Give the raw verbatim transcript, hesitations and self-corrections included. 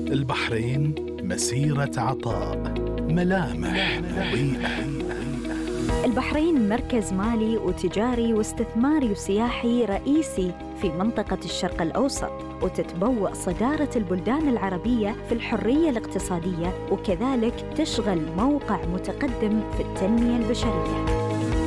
البحرين مسيرة عطاء، ملامح مضيئة. البحرين مركز مالي وتجاري واستثماري وسياحي رئيسي في منطقة الشرق الأوسط، وتتبوأ صدارة البلدان العربية في الحرية الاقتصادية، وكذلك تشغل موقع متقدم في التنمية البشرية.